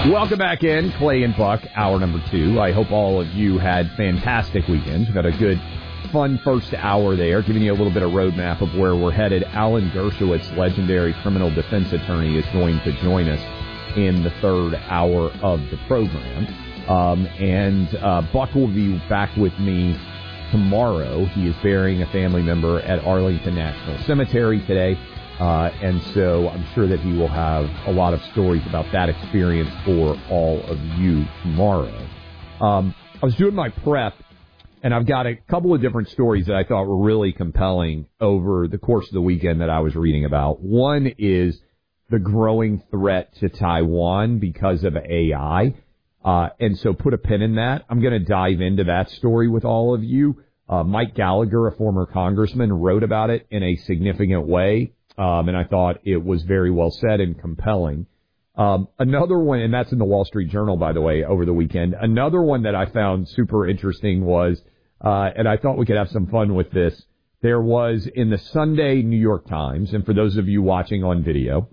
Welcome back in, Clay and Buck, hour number 2. I hope all of you had fantastic weekends. We've got a good, fun first hour there, giving you a little bit of roadmap of where we're headed. Alan Dershowitz, legendary criminal defense attorney, is going to join us in the third hour of the program. Buck will be back with me tomorrow. He is burying a family member at Arlington National Cemetery today. And so I'm sure that he will have a lot of stories about that experience for all of you tomorrow. I was doing my prep, and I've got a couple of different stories that I thought were really compelling over the course of the weekend that I was reading about. One is the growing threat to Taiwan because of AI. And so put a pin in that. I'm going to dive into that story with all of you. Mike Gallagher, a former congressman, wrote about it in a significant way. And I thought it was very well said and compelling. Another one, and that's in the Wall Street Journal, by the way, over the weekend. Another one that I found super interesting was, and I thought we could have some fun with this, there was in the Sunday New York Times, and for those of you watching on video,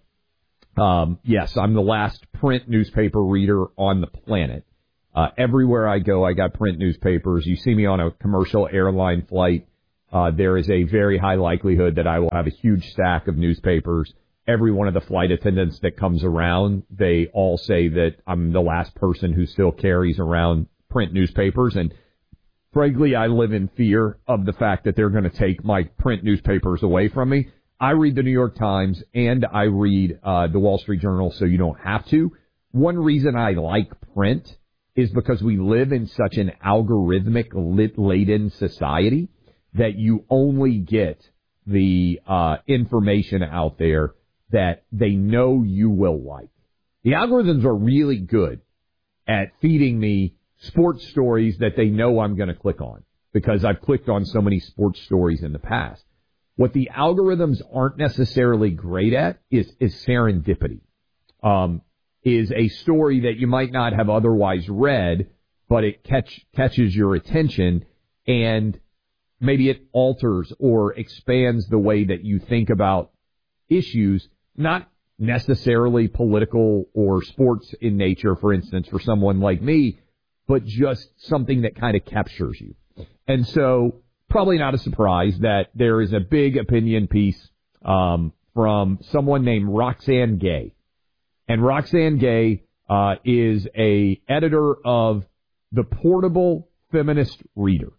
yes, I'm the last print newspaper reader on the planet. Everywhere I go, I got print newspapers. You see me on a commercial airline flight. There is a very high likelihood that I will have a huge stack of newspapers. Every one of the flight attendants that comes around, they all say that I'm the last person who still carries around print newspapers. And frankly, I live in fear of the fact that they're going to take my print newspapers away from me. I read the New York Times and I read the Wall Street Journal, so you don't have to. One reason I like print is because we live in such an algorithmic, lit-laden society that you only get the information out there that they know you will like. The algorithms are really good at feeding me sports stories that they know I'm going to click on because I've clicked on so many sports stories in the past. What the algorithms aren't necessarily great at is serendipity. Is a story that you might not have otherwise read, but it catches your attention and maybe it alters or expands the way that you think about issues, not necessarily political or sports in nature, for instance, for someone like me, but just something that kind of captures you. And so probably not a surprise that there is a big opinion piece from someone named Roxane Gay. And Roxane Gay is a editor of the Portable Feminist Reader.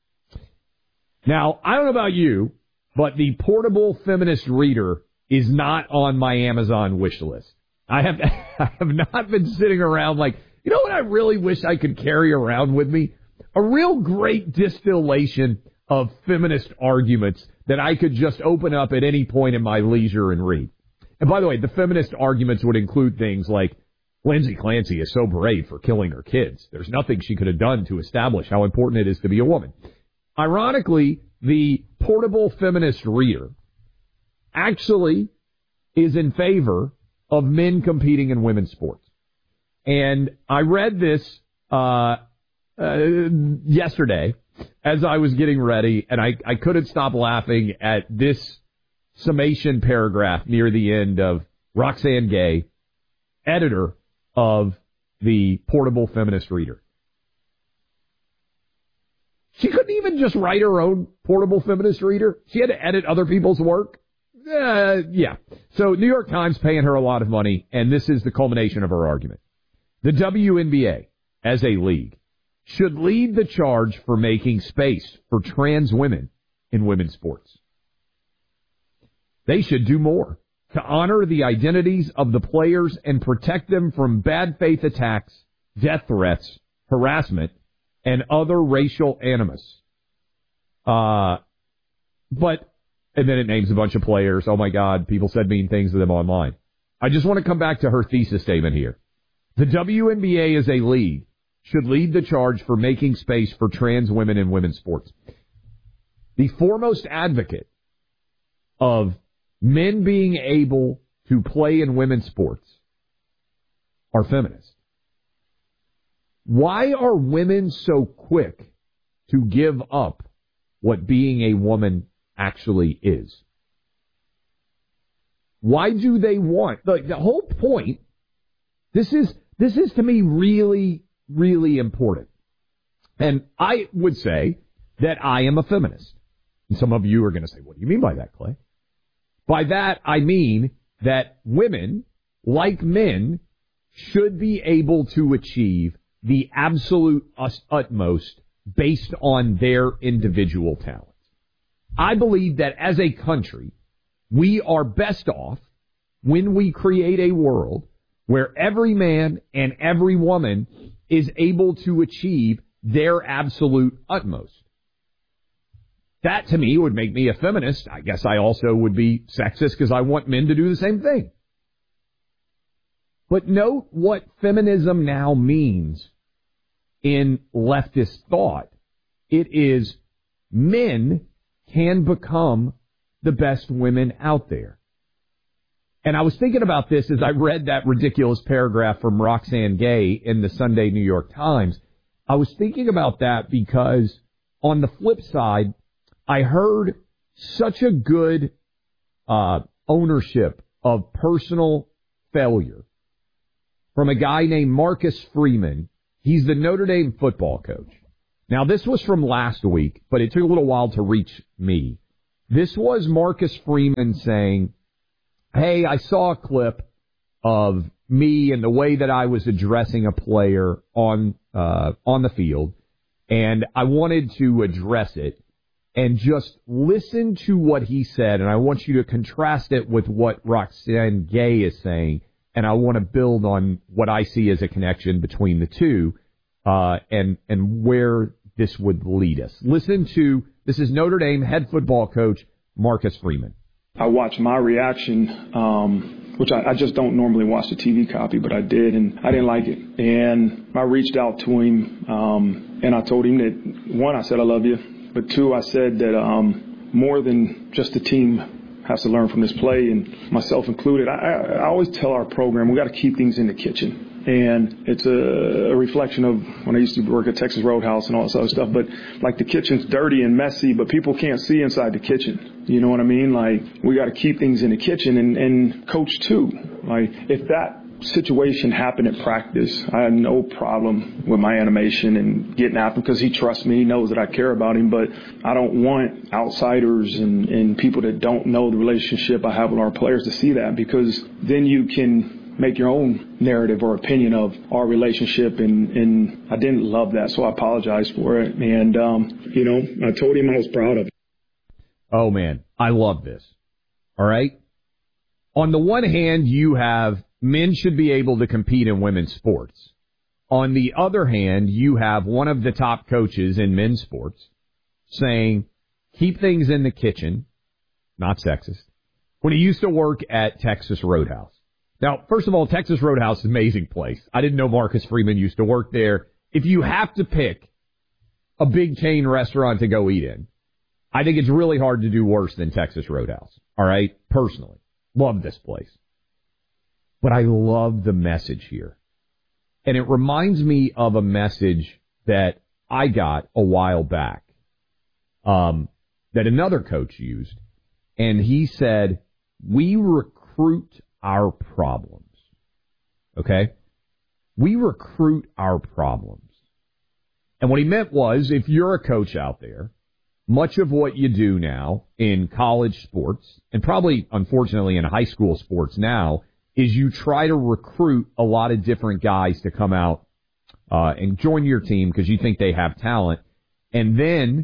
Now, I don't know about you, but the Portable Feminist Reader is not on my Amazon wish list. I have not been sitting around like, you know what I really wish I could carry around with me? A real great distillation of feminist arguments that I could just open up at any point in my leisure and read. And by the way, the feminist arguments would include things like, Lindsay Clancy is so brave for killing her kids. There's nothing she could have done to establish how important it is to be a woman. Ironically, the Portable Feminist Reader actually is in favor of men competing in women's sports. And I read this yesterday as I was getting ready, and I couldn't stop laughing at this summation paragraph near the end of Roxane Gay, editor of the Portable Feminist Reader. She couldn't even just write her own Portable Feminist Reader. She had to edit other people's work. Yeah. So New York Times paying her a lot of money, and this is the culmination of her argument. The WNBA, as a league, should lead the charge for making space for trans women in women's sports. They should do more to honor the identities of the players and protect them from bad faith attacks, death threats, harassment, and other racial animus. And then it names a bunch of players. Oh, my God, people said mean things to them online. I just want to come back to her thesis statement here. The WNBA as a league should lead the charge for making space for trans women in women's sports. The foremost advocate of men being able to play in women's sports are feminists. Why are women so quick to give up what being a woman actually is? Why do they want, the whole point, this is This is, to me, really, really important. And I would say that I am a feminist. And some of you are going to say, what do you mean by that, Clay? By that, I mean that women, like men, should be able to achieve the absolute utmost based on their individual talents. I believe that as a country, we are best off when we create a world where every man and every woman is able to achieve their absolute utmost. That, to me, would make me a feminist. I guess I also would be sexist because I want men to do the same thing. But note what feminism now means in leftist thought. It is men can become the best women out there. And I was thinking about this as I read that ridiculous paragraph from Roxane Gay in the Sunday New York Times. I was thinking about that because on the flip side, I heard such a good ownership of personal failure from a guy named Marcus Freeman. He's the Notre Dame football coach. Now, this was from last week, but it took a little while to reach me. This was Marcus Freeman saying, hey, I saw a clip of me and the way that I was addressing a player on the field, and I wanted to address it and just listen to what he said, and I want you to contrast it with what Roxane Gay is saying, and I want to build on what I see as a connection between the two and where this would lead us. Listen to, this is Notre Dame head football coach Marcus Freeman. I watched my reaction, which I just don't normally watch the TV copy, but I did, and I didn't like it. And I reached out to him, and I told him that, one, I said I love you, but two, I said that more than just the team has to learn from this play, and myself included. I always tell our program, we got to keep things in the kitchen. And it's a reflection of when I used to work at Texas Roadhouse and all this other stuff. But, like, the kitchen's dirty and messy, but people can't see inside the kitchen. You know what I mean? Like, we got to keep things in the kitchen. And coach, too. Like, if that situation happened in practice, I had no problem with my animation and getting after him because he trusts me. He knows that I care about him. But I don't want outsiders and people that don't know the relationship I have with our players to see that, because then you can make your own narrative or opinion of our relationship, and I didn't love that, so I apologize for it. And, I told him I was proud of it. Oh, man, I love this. All right? On the one hand, you have men should be able to compete in women's sports. On the other hand, you have one of the top coaches in men's sports saying, keep things in the kitchen, not sexist, when he used to work at Texas Roadhouse. Now, first of all, Texas Roadhouse is an amazing place. I didn't know Marcus Freeman used to work there. If you have to pick a big chain restaurant to go eat in, I think it's really hard to do worse than Texas Roadhouse. All right? Personally. Love this place. But I love the message here. And it reminds me of a message that I got a while back that another coach used. And he said, we recruit our problems. Okay? We recruit our problems. And what he meant was, if you're a coach out there, much of what you do now in college sports, and probably, unfortunately, in high school sports now, is you try to recruit a lot of different guys to come out and join your team because you think they have talent. And then,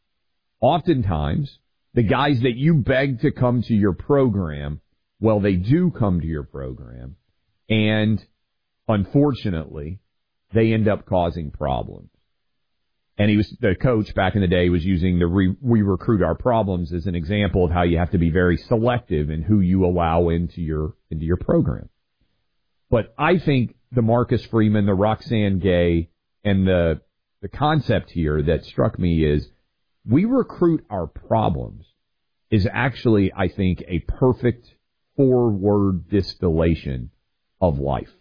oftentimes, the guys that you beg to come to your program, well, they do come to your program, and unfortunately, they end up causing problems. And the coach back in the day was using the we recruit our problems as an example of how you have to be very selective in who you allow into your program. But I think the Marcus Freeman, the Roxane Gay, and the concept here that struck me is we recruit our problems is actually, I think, a perfect 4-word distillation of life.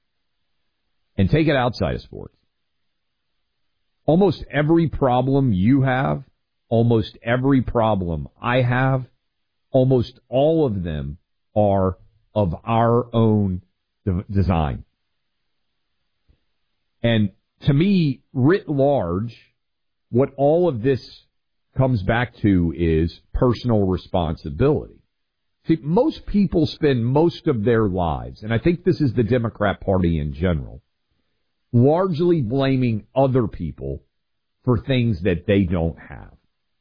And take it outside of sports. Almost every problem you have, almost every problem I have, almost all of them are of our own design. And to me, writ large, what all of this comes back to is personal responsibility. See, most people spend most of their lives, and I think this is the Democrat Party in general, largely blaming other people for things that they don't have.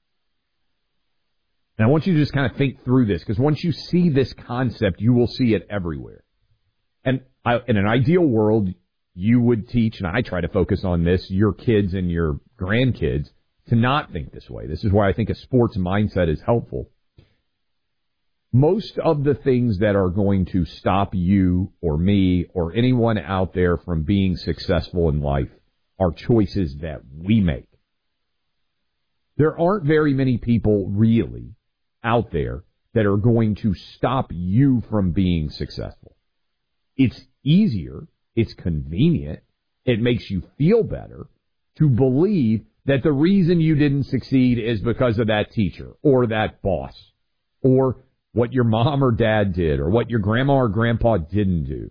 And I want you to just kind of think through this, because once you see this concept, you will see it everywhere. And in an ideal world, you would teach, and I try to focus on this, your kids and your grandkids to not think this way. This is why I think a sports mindset is helpful. Most of the things that are going to stop you or me or anyone out there from being successful in life are choices that we make. There aren't very many people really out there that are going to stop you from being successful. It's easier, it's convenient, it makes you feel better to believe that the reason you didn't succeed is because of that teacher or that boss or what your mom or dad did or what your grandma or grandpa didn't do.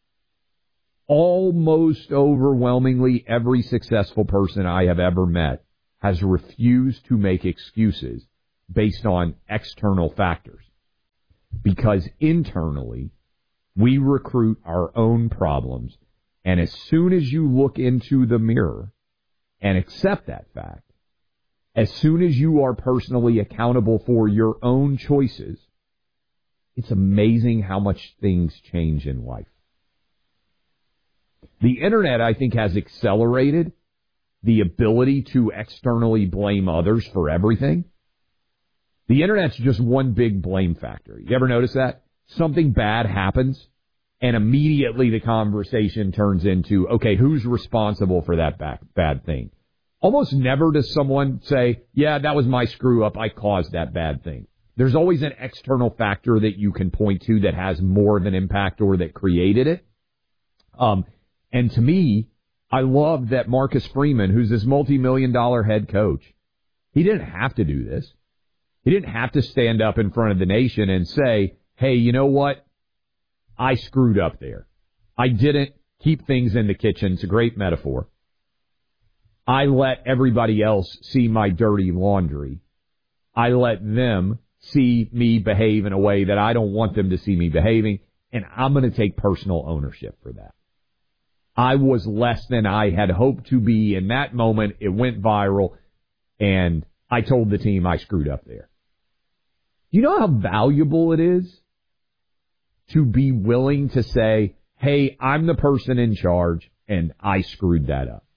Almost overwhelmingly every successful person I have ever met has refused to make excuses based on external factors, because internally we recruit our own problems, and as soon as you look into the mirror and accept that fact, as soon as you are personally accountable for your own choices, it's amazing how much things change in life. The internet, I think, has accelerated the ability to externally blame others for everything. The internet's just one big blame factory. You ever notice that? Something bad happens, and immediately the conversation turns into, okay, who's responsible for that bad thing? Almost never does someone say, yeah, that was my screw up, I caused that bad thing. There's always an external factor that you can point to that has more of an impact or that created it. And to me, I love that Marcus Freeman, who's this multi-million-dollar head coach, he didn't have to do this. He didn't have to stand up in front of the nation and say, hey, you know what? I screwed up there. I didn't keep things in the kitchen. It's a great metaphor. I let everybody else see my dirty laundry. I let them see me behave in a way that I don't want them to see me behaving, and I'm going to take personal ownership for that. I was less than I had hoped to be in that moment. It went viral, and I told the team I screwed up there. You know how valuable it is to be willing to say, hey, I'm the person in charge, and I screwed that up?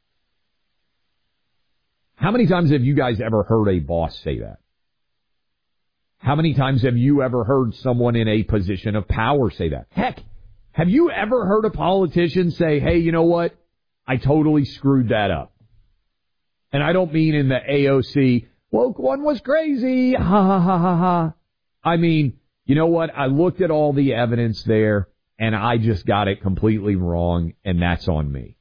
How many times have you guys ever heard a boss say that? How many times have you ever heard someone in a position of power say that? Heck, have you ever heard a politician say, hey, you know what? I totally screwed that up. And I don't mean in the AOC, woke one was crazy, ha, ha, ha, ha, ha. I mean, you know what? I looked at all the evidence there, and I just got it completely wrong, and that's on me.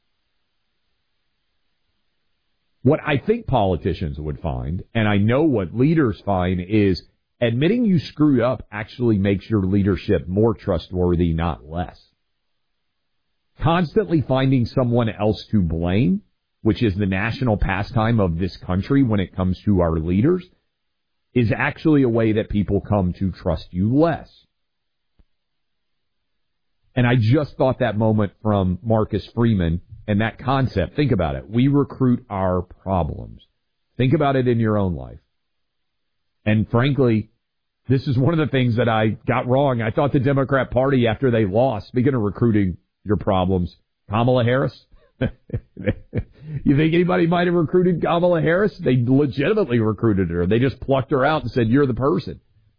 What I think politicians would find, and I know what leaders find, is admitting you screwed up actually makes your leadership more trustworthy, not less. Constantly finding someone else to blame, which is the national pastime of this country when it comes to our leaders, is actually a way that people come to trust you less. And I just thought that moment from Marcus Freeman and that concept. Think about it. We recruit our problems. Think about it in your own life. And frankly, this is one of the things that I got wrong. I thought the Democrat Party, after they lost, speaking of recruiting your problems, Kamala Harris. You think anybody might have recruited Kamala Harris? They legitimately recruited her. They just plucked her out and said, you're the person.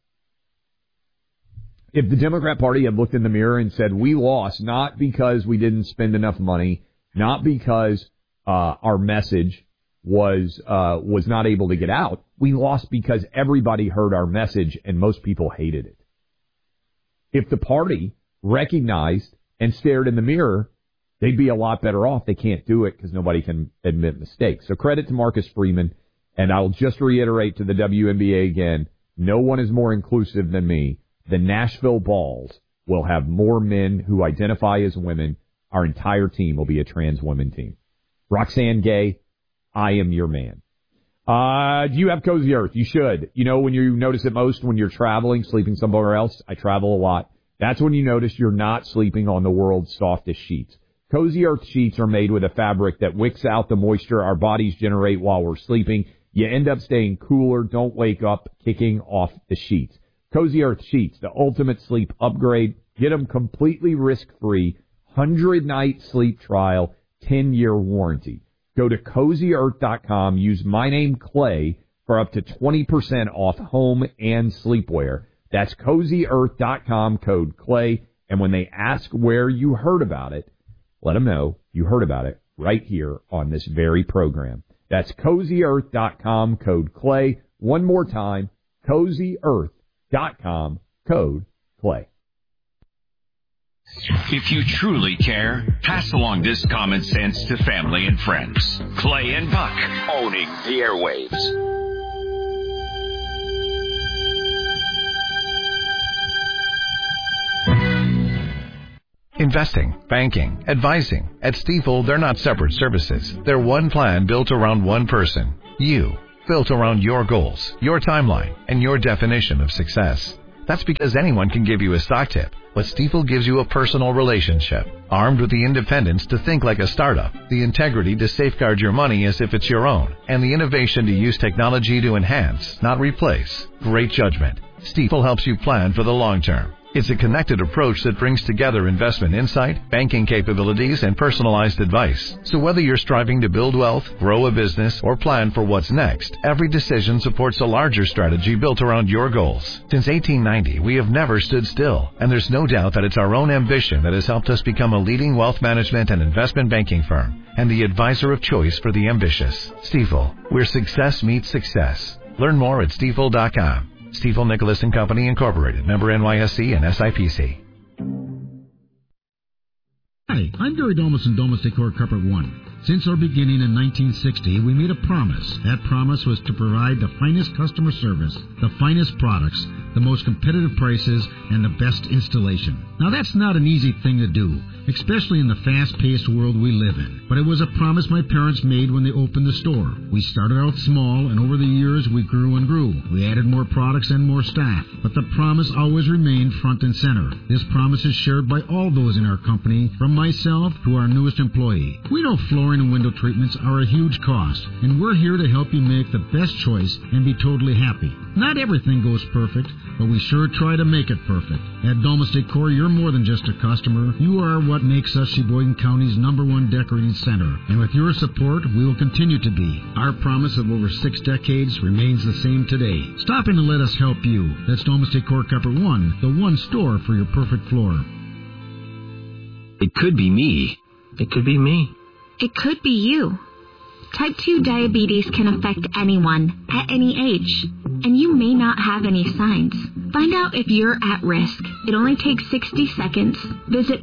If the Democrat Party had looked in the mirror and said, we lost not because we didn't spend enough money, not because our message was not able to get out, we lost because everybody heard our message and most people hated it. If the party recognized and stared in the mirror, they'd be a lot better off. They can't do it because nobody can admit mistakes. So credit to Marcus Freeman, and I'll just reiterate to the WNBA again, no one is more inclusive than me. The Nashville Balls will have more men who identify as women. Our entire team will be a trans women team. Roxanne Gay, I am your man. Do you have Cozy Earth? You should. You know when you notice it most when you're traveling, sleeping somewhere else? I travel a lot. That's when you notice you're not sleeping on the world's softest sheets. Cozy Earth sheets are made with a fabric that wicks out the moisture our bodies generate while we're sleeping. You end up staying cooler. Don't wake up kicking off the sheets. Cozy Earth sheets, the ultimate sleep upgrade. Get them completely risk-free. 100-night sleep trial, 10-year warranty. Go to CozyEarth.com. Use my name, Clay, for up to 20% off home and sleepwear. That's CozyEarth.com, code Clay. And when they ask where you heard about it, let them know you heard about it right here on this very program. That's CozyEarth.com, code Clay. One more time, CozyEarth.com, code Clay. If you truly care, pass along this common sense to family and friends. Clay and Buck, owning the airwaves. Investing, banking, advising. At Stifel, they're not separate services. They're one plan built around one person. You. Built around your goals, your timeline, and your definition of success. That's because anyone can give you a stock tip, but Stifel gives you a personal relationship, armed with the independence to think like a startup, the integrity to safeguard your money as if it's your own, and the innovation to use technology to enhance, not replace. Great judgment. Stifel helps you plan for the long term. It's a connected approach that brings together investment insight, banking capabilities, and personalized advice. So whether you're striving to build wealth, grow a business, or plan for what's next, every decision supports a larger strategy built around your goals. Since 1890, we have never stood still, and there's no doubt that it's our own ambition that has helped us become a leading wealth management and investment banking firm, and the advisor of choice for the ambitious. Stifel, where success meets success. Learn more at Stifel.com. Stifel Nicholas & Company, Incorporated, member NYSE and SIPC. Hi, I'm Gary Domus and Domus Decor Carpet One. Since our beginning in 1960, we made a promise. That promise was to provide the finest customer service, the finest products, the most competitive prices, and the best installation. Now, that's not an easy thing to do, especially in the fast-paced world we live in. But it was a promise my parents made when they opened the store. We started out small, and over the years, we grew and grew. We added more products and more staff. But the promise always remained front and center. This promise is shared by all those in our company, from myself to our newest employee. We know flooring and window treatments are a huge cost, and we're here to help you make the best choice and be totally happy. Not everything goes perfect, but we sure try to make it perfect. At Domus Decor, you're more than just a customer. You are what makes us Sheboygan County's #1 decorating center, and with your support, we will continue to be. Our promise of over 6 decades remains the same today. Stop in and let us help you. That's Domus Decor Carpet One, the one store for your perfect floor. It could be me. It could be me. It could be you. Type 2 diabetes can affect anyone, at any age, and you may not have any signs. Find out if you're at risk. It only takes 60 seconds. Visit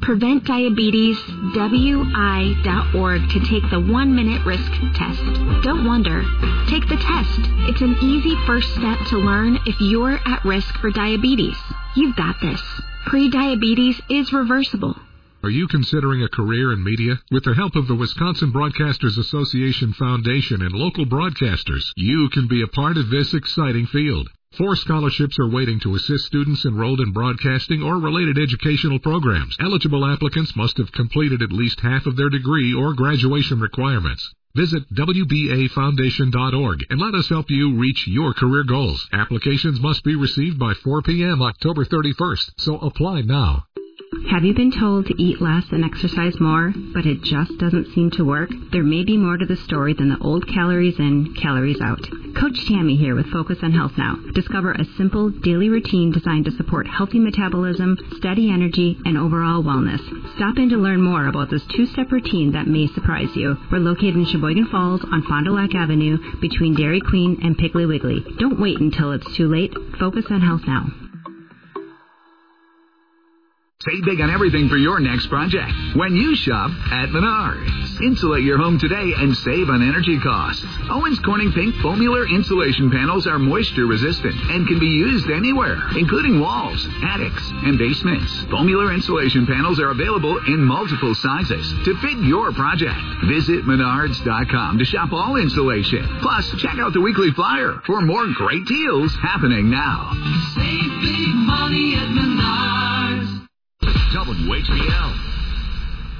PreventDiabetesWI.org to take the 1-minute risk test. Don't wonder. Take the test. It's an easy first step to learn if you're at risk for diabetes. You've got this. Pre-diabetes is reversible. Are you considering a career in media? With the help of the Wisconsin Broadcasters Association Foundation and local broadcasters, you can be a part of this exciting field. 4 scholarships are waiting to assist students enrolled in broadcasting or related educational programs. Eligible applicants must have completed at least half of their degree or graduation requirements. Visit WBAFoundation.org and let us help you reach your career goals. Applications must be received by 4 p.m. October 31st, so apply now. Have you been told to eat less and exercise more, but it just doesn't seem to work? There may be more to the story than the old calories in, calories out. Coach Tammy here with Focus on Health Now. Discover a simple daily routine designed to support healthy metabolism, steady energy, and overall wellness. Stop in to learn more about this 2-step routine that may surprise you. We're located in Sheboygan Falls on Fond du Lac Avenue between Dairy Queen and Piggly Wiggly. Don't wait until it's too late. Focus on Health Now. Save big on everything for your next project when you shop at Menards. Insulate your home today and save on energy costs. Owens Corning Pink Foamular insulation panels are moisture resistant and can be used anywhere, including walls, attics, and basements. Foamular insulation panels are available in multiple sizes to fit your project. Visit Menards.com to shop all insulation. Plus, check out the weekly flyer for more great deals happening now. Save big money at Menards.